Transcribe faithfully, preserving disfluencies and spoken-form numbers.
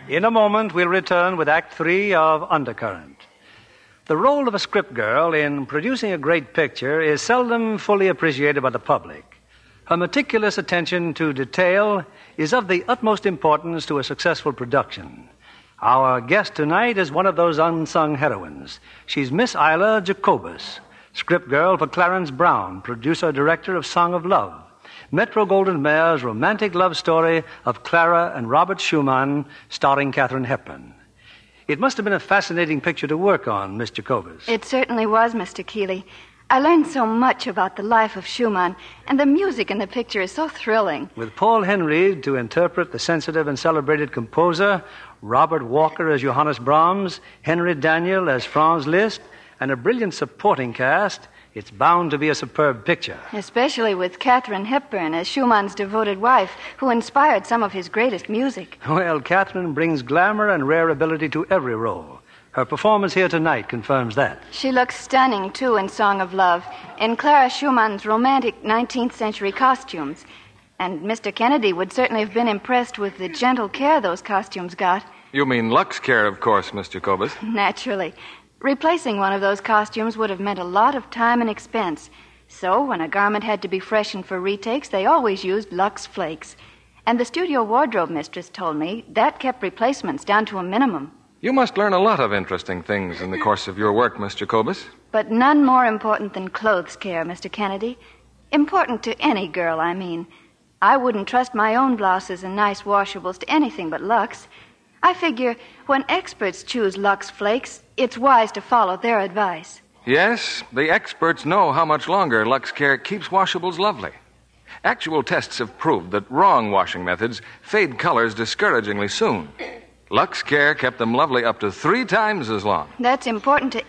In a moment, we'll return with Act Three of Undercurrent. The role of a script girl in producing a great picture is seldom fully appreciated by the public. Her meticulous attention to detail is of the utmost importance to a successful production. Our guest tonight is one of those unsung heroines. She's Miss Isla Jacobus, script girl for Clarence Brown, producer-director of Song of Love, Metro-Goldwyn-Mayer's romantic love story of Clara and Robert Schumann, starring Katharine Hepburn. It must have been a fascinating picture to work on, Miss Jacobus. It certainly was, Mister Keeley. I learned so much about the life of Schumann, and the music in the picture is so thrilling. With Paul Henreid to interpret the sensitive and celebrated composer, Robert Walker as Johannes Brahms, Henry Daniel as Franz Liszt, and a brilliant supporting cast, it's bound to be a superb picture. Especially with Katharine Hepburn as Schumann's devoted wife, who inspired some of his greatest music. Well, Katharine brings glamour and rare ability to every role. Her performance here tonight confirms that. She looks stunning, too, in Song of Love, in Clara Schumann's romantic nineteenth century costumes. And Mister Kennedy would certainly have been impressed with the gentle care those costumes got. You mean Lux Care, of course, Miss Jacobus. Naturally. Replacing one of those costumes would have meant a lot of time and expense. So, when a garment had to be freshened for retakes, they always used Lux Flakes. And the studio wardrobe mistress told me that kept replacements down to a minimum. You must learn a lot of interesting things in the course of your work, Miss Jacobus. But none more important than clothes care, Mister Kennedy. Important to any girl, I mean. I wouldn't trust my own blouses and nice washables to anything but Lux. I figure when experts choose Lux Flakes, it's wise to follow their advice. Yes, the experts know how much longer Lux Care keeps washables lovely. Actual tests have proved that wrong washing methods fade colors discouragingly soon. Lux Care kept them lovely up to three times as long. That's important to